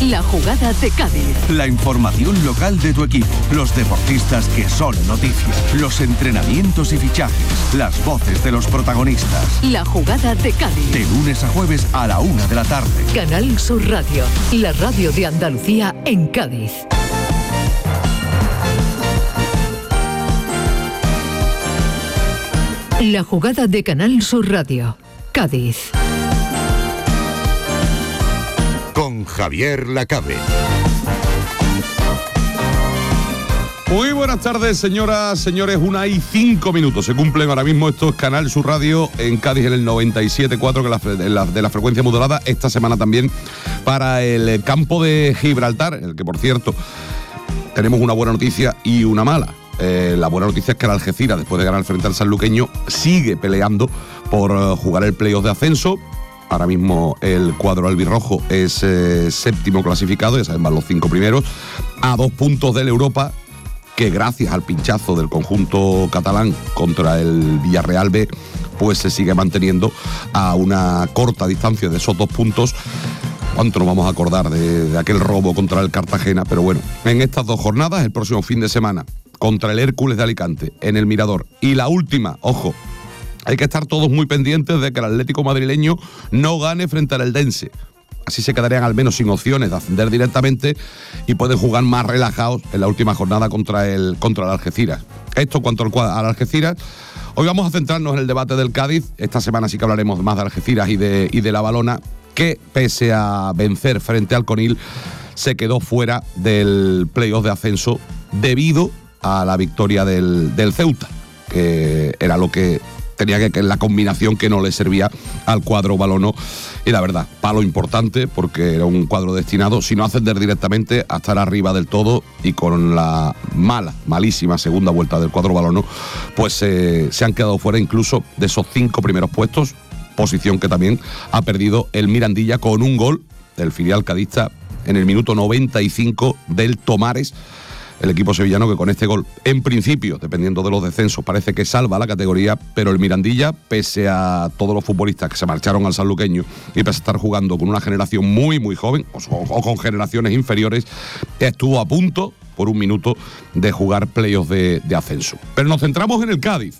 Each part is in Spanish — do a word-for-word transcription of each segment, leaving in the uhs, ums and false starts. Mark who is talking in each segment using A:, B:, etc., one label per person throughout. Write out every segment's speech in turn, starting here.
A: La jugada de Cádiz.
B: La información local de tu equipo, los deportistas que son noticia, los entrenamientos y fichajes, las voces de los protagonistas.
A: La jugada de Cádiz.
B: De lunes a jueves a la una de la tarde.
A: Canal Sur Radio, la radio de Andalucía en Cádiz. La jugada de Canal Sur Radio, Cádiz.
C: Con Javier Lacabe.
D: Muy buenas tardes, señoras, señores. Una y cinco minutos. Se cumplen ahora mismo. Esto es Canal Sur Radio en Cádiz en el noventa y siete punto cuatro, que es la, la, de la frecuencia modulada. Esta semana también para el campo de Gibraltar, el que, por cierto, tenemos una buena noticia y una mala. Eh, la buena noticia es que el Algeciras, después de ganar frente al sanluqueño, sigue peleando por uh, jugar el playoff de ascenso. Ahora mismo el cuadro albirrojo es eh, séptimo clasificado, ya saben, van los cinco primeros, a dos puntos del Europa, que gracias al pinchazo del conjunto catalán contra el Villarreal B, pues se sigue manteniendo a una corta distancia de esos dos puntos. ¿Cuánto nos vamos a acordar de, de aquel robo contra el Cartagena? Pero bueno, en estas dos jornadas, el próximo fin de semana, contra el Hércules de Alicante, en el Mirador, y la última, ojo, hay que estar todos muy pendientes de que el Atlético madrileño no gane frente al Eldense. Así se quedarían al menos sin opciones de ascender directamente y pueden jugar más relajados en la última jornada contra el, contra el Algeciras. Esto cuanto al, al Algeciras. Hoy vamos a centrarnos en el debate del Cádiz. Esta semana sí que hablaremos más de Algeciras y de, y de la Valona, que pese a vencer frente al Conil, se quedó fuera del playoff de ascenso debido a la victoria del, del Ceuta, que era lo que tenía que, que la combinación que no le servía al cuadro valono. Y la verdad, palo importante, porque era un cuadro destinado, si no ascender directamente, a estar arriba del todo, y con la mala, malísima segunda vuelta del cuadro valono, pues eh, se han quedado fuera incluso de esos cinco primeros puestos, posición que también ha perdido el Mirandilla con un gol del filial cadista en el minuto noventa y cinco del Tomares. El equipo sevillano, que con este gol, en principio, dependiendo de los descensos, parece que salva la categoría, pero el Mirandilla, pese a todos los futbolistas que se marcharon al sanluqueño y pese a estar jugando con una generación muy, muy joven, o, o con generaciones inferiores, estuvo a punto, por un minuto, de jugar playoffs de, de ascenso. Pero nos centramos en el Cádiz.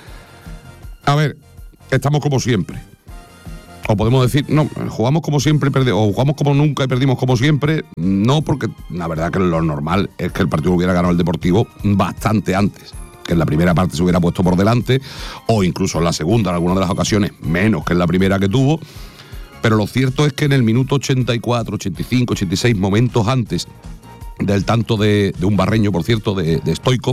D: A ver, estamos como siempre. O podemos decir, no, jugamos como siempre y perdemos, o jugamos como nunca y perdimos como siempre. No, porque la verdad que lo normal es que el partido hubiera ganado el Deportivo bastante antes, que en la primera parte se hubiera puesto por delante, o incluso en la segunda, en algunas de las ocasiones, menos que en la primera que tuvo. Pero lo cierto es que en el minuto ochenta y cuatro, ochenta y cinco, ochenta y seis, momentos antes del tanto de, de un barreño, por cierto, de, de Stoichkov,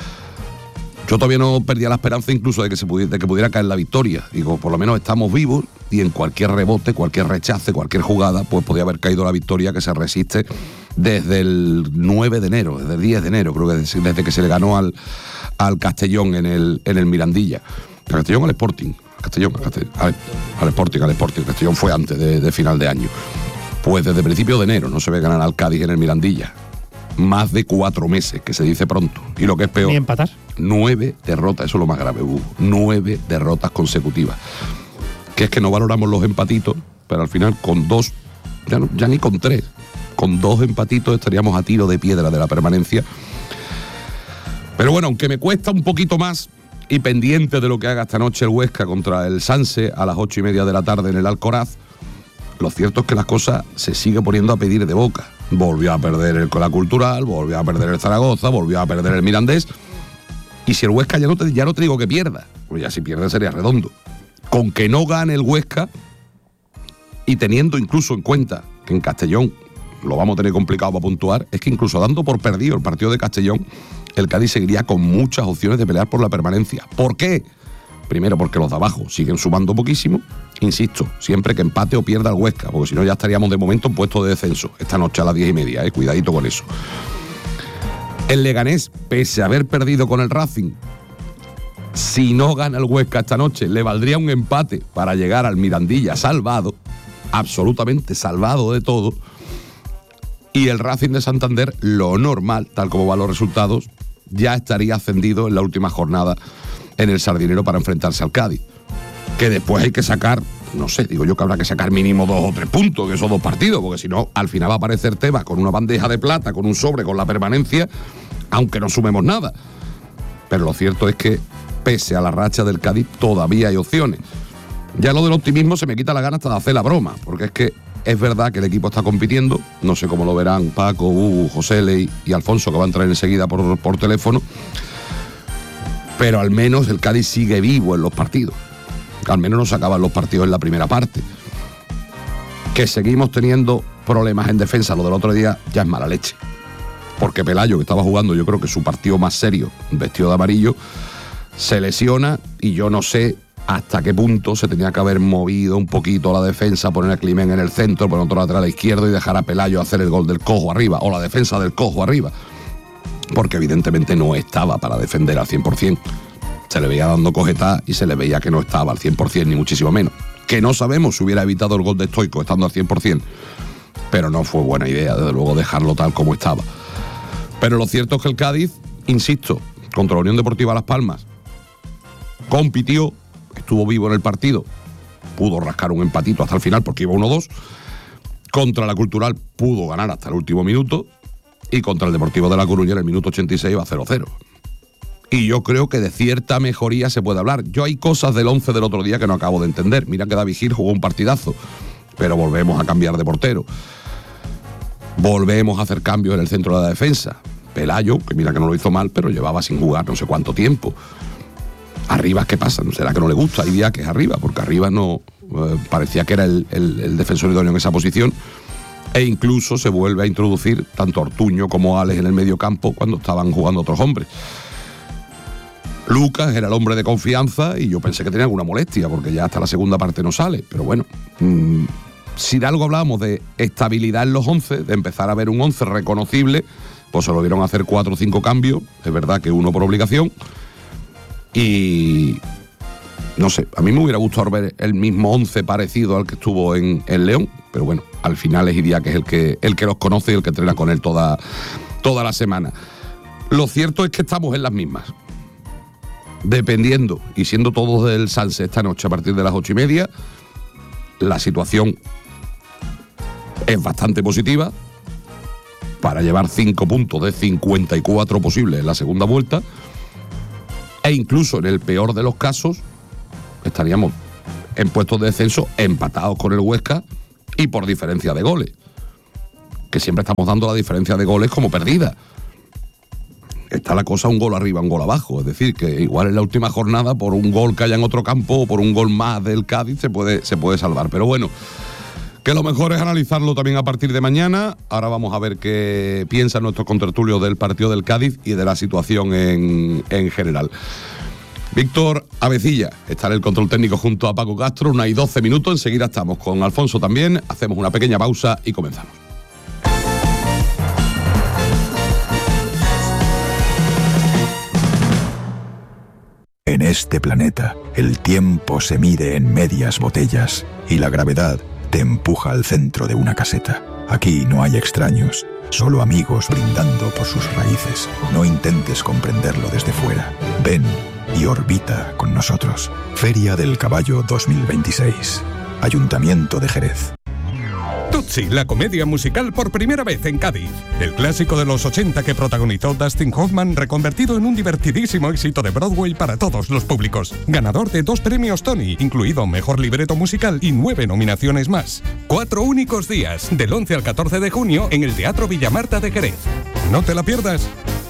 D: yo todavía no perdía la esperanza incluso de que se pudiera, de que pudiera caer la victoria. Digo, por lo menos estamos vivos, y en cualquier rebote, cualquier rechace, cualquier jugada, pues podía haber caído la victoria, que se resiste desde el nueve de enero, desde el diez de enero, creo que desde, desde que se le ganó al, al Castellón en el, en el Mirandilla. ¿Al Castellón o al Sporting? Al Castellón, al, Castellón, al, al Sporting, al Sporting. El Castellón fue antes de, de final de año. Pues desde principio de enero no se ve ganar al Cádiz en el Mirandilla. Más de cuatro meses, que se dice pronto. Y lo que es peor,
E: ni empatar.
D: Nueve derrotas, eso es lo más grave, Hugo. Nueve derrotas consecutivas. Que es que no valoramos los empatitos, pero al final con dos, ya, no, ya ni con tres, con dos empatitos estaríamos a tiro de piedra de la permanencia. Pero bueno, aunque me cuesta un poquito más, y pendiente de lo que haga esta noche el Huesca contra el Sanse a las ocho y media de la tarde en el Alcoraz, lo cierto es que las cosas se sigue poniendo a pedir de boca. Volvió a perder el Cola Cultural, volvió a perder el Zaragoza, volvió a perder el Mirandés. Y si el Huesca, ya no te, ya no te digo que pierda, porque ya si pierde sería redondo. Con que no gane el Huesca, y teniendo incluso en cuenta que en Castellón lo vamos a tener complicado para puntuar, es que incluso dando por perdido el partido de Castellón, el Cádiz seguiría con muchas opciones de pelear por la permanencia. ¿Por qué? Primero, porque los de abajo siguen sumando poquísimo. Insisto, siempre que empate o pierda el Huesca, porque si no ya estaríamos de momento en puesto de descenso. Esta noche a las diez y media, eh, cuidadito con eso. El Leganés, pese a haber perdido con el Racing, si no gana el Huesca esta noche, le valdría un empate para llegar al Mirandilla salvado, absolutamente salvado de todo. Y el Racing de Santander, lo normal, tal como van los resultados, ya estaría ascendido en la última jornada en el Sardinero para enfrentarse al Cádiz. Que después hay que sacar no sé, digo yo que habrá que sacar mínimo dos o tres puntos en esos dos partidos, porque si no, al final va a aparecer Tebas con una bandeja de plata, con un sobre, con la permanencia, aunque no sumemos nada. Pero lo cierto es que, pese a la racha del Cádiz, todavía hay opciones. Ya lo del optimismo se me quita la gana hasta de hacer la broma, porque es que es verdad que el equipo está compitiendo, no sé cómo lo verán Paco, Hugo, José Ley y Alfonso, que va a entrar enseguida por, por teléfono, pero al menos el Cádiz sigue vivo en los partidos. Al menos no se acaban los partidos en la primera parte. Que seguimos teniendo problemas en defensa, lo del otro día ya es mala leche. Porque Pelayo, que estaba jugando yo creo que su partido más serio, vestido de amarillo, se lesiona y yo no sé hasta qué punto se tenía que haber movido un poquito la defensa, poner a Climent en el centro, poner otro lateral izquierdo y dejar a Pelayo hacer el gol del cojo arriba, o la defensa del cojo arriba. Porque evidentemente no estaba para defender al cien por ciento. Se le veía dando cojetas y se le veía que no estaba al cien por ciento, ni muchísimo menos. Que no sabemos si hubiera evitado el gol de Stoico estando al cien por ciento. Pero no fue buena idea, desde luego, dejarlo tal como estaba. Pero lo cierto es que el Cádiz, insisto, contra la Unión Deportiva Las Palmas, compitió, estuvo vivo en el partido, pudo rascar un empatito hasta el final porque iba uno dos. Contra la Cultural pudo ganar hasta el último minuto. Y contra el Deportivo de La Coruña en el minuto ochenta y seis va cero cero. Y yo creo que de cierta mejoría se puede hablar. Yo hay cosas del once del otro día que no acabo de entender. Mira que David Gil jugó un partidazo, pero volvemos a cambiar de portero. Volvemos a hacer cambios en el centro de la defensa. Pelayo, que mira que no lo hizo mal, pero llevaba sin jugar no sé cuánto tiempo. Arriba, ¿qué pasa? ¿Será que no le gusta? Hay días que es arriba, porque arriba no eh, parecía que era el, el, el defensor idóneo en esa posición. E incluso se vuelve a introducir tanto Ortuño como Alex en el medio campo cuando estaban jugando otros hombres. Lucas era el hombre de confianza y yo pensé que tenía alguna molestia porque ya hasta la segunda parte no sale. Pero bueno, mmm, si de algo hablábamos de estabilidad en los once, de empezar a ver un once reconocible, pues se lo vieron hacer cuatro o cinco cambios. Es verdad que uno por obligación. Y no sé, a mí me hubiera gustado ver el mismo once parecido al que estuvo en, en León. Pero bueno, al final es Idia, que es el que, el que los conoce y el que entrena con él toda, toda la semana. Lo cierto es que estamos en las mismas. Dependiendo y siendo todos del Sanse esta noche a partir de las ocho y media, la situación es bastante positiva para llevar cinco puntos de cincuenta y cuatro posibles en la segunda vuelta, e incluso en el peor de los casos estaríamos en puestos de descenso empatados con el Huesca y por diferencia de goles, que siempre estamos dando la diferencia de goles como perdida. Está la cosa un gol arriba, un gol abajo. Es decir, que igual en la última jornada, por un gol que haya en otro campo o por un gol más del Cádiz, se puede, se puede salvar. Pero bueno, que lo mejor es analizarlo también a partir de mañana. Ahora vamos a ver qué piensan nuestros contertulios del partido del Cádiz y de la situación en, en general. Víctor Avecilla está en el control técnico junto a Paco Castro. Una y doce minutos. Enseguida estamos con Alfonso también. Hacemos una pequeña pausa y comenzamos.
E: En este planeta, el tiempo se mide en medias botellas y la gravedad te empuja al centro de una caseta. Aquí no hay extraños, solo amigos brindando por sus raíces. No intentes comprenderlo desde fuera. Ven y orbita con nosotros. Feria del Caballo dos mil veintiséis. Ayuntamiento de Jerez.
F: Tutsi, la comedia musical por primera vez en Cádiz. El clásico de los ochenta que protagonizó Dustin Hoffman, reconvertido en un divertidísimo éxito de Broadway para todos los públicos. Ganador de dos premios Tony, incluido Mejor Libreto Musical y nueve nominaciones más. Cuatro únicos días, del once al catorce de junio, en el Teatro Villamarta de Jerez. No te la pierdas.